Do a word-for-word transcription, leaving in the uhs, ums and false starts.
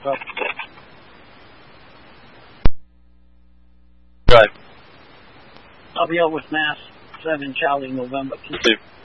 So, Right. I'll be over with Mass seven Charlie November. See.